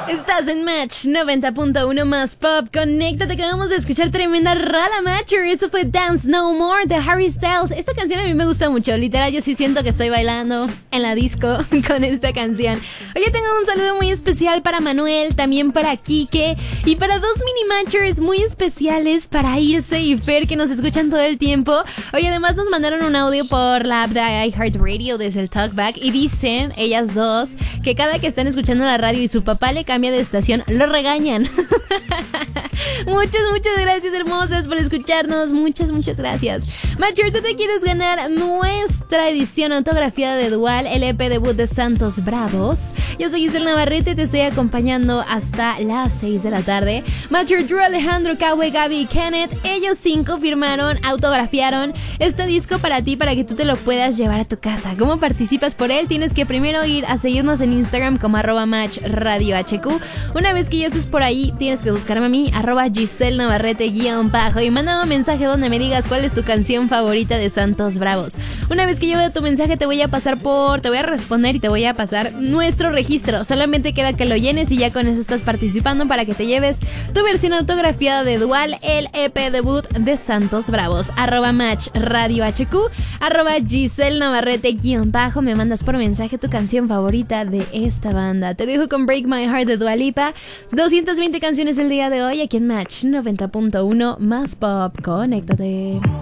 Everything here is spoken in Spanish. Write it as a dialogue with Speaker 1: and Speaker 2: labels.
Speaker 1: Estás en Match 90.1 más pop. Conéctate, que vamos a escuchar tremenda rola, Matcher. Eso fue Dance No More de Harry Styles. Esta canción a mí me gusta mucho. Literal, yo sí siento que estoy bailando en la disco con esta canción. Oye, tengo un saludo muy especial para Manuel, también para Kike y para dos mini Matchers muy especiales, para Ilse y Fer, que nos escuchan todo el tiempo. Oye, además nos mandaron un audio por la app de iHeartRadio desde el Talkback y dicen, ellas dos, que cada que están escuchando la radio y su papá le cambia de estación, lo regañan. Muchas gracias, hermosas, por escucharnos. Muchas gracias. Matcher, ¿tú te quieres ganar nuestra edición autografiada de Dual, el EP debut de Santos Bravos? Yo soy Giselle Navarrete y te estoy acompañando hasta las 6 de la tarde. Matcher, Drew, Alejandro, Kawe, Gaby y Kenneth, ellos 5 firmaron, autografiaron este disco para ti, para que tú te lo puedas llevar a tu casa. ¿Cómo participas por él? Tienes que primero ir a seguirnos en Instagram como @matchradiohq. Una vez que ya estés por ahí, tienes que buscarme a mí, @Giselle Navarrete _ y manda un mensaje donde me digas cuál es tu canción favorita de Santos Bravos. Una vez que yo vea tu mensaje, te voy a responder y te voy a pasar nuestro registro. Solamente queda que lo llenes y ya con eso estás participando para que te lleves tu versión autografiada de Dual, el EP debut de Santos Bravos. @matchradiohq, @Giselle Navarrete _ me mandas por mensaje tu canción favorita de esta banda. Te dejo con Break My Heart de Dua Lipa. 220 canciones el día de hoy aquí en Match 90.1 más pop. Conéctate.